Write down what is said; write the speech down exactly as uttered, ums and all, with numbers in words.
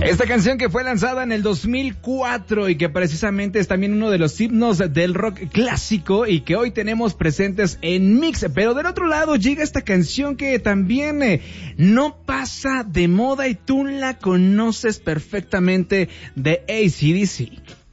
Esta canción que fue lanzada en el dos mil cuatro y que precisamente es también uno de los himnos del rock clásico y que hoy tenemos presentes en Mix. Pero del otro lado llega esta canción que también eh, no pasa de moda y tú la conoces perfectamente, de A C/D C.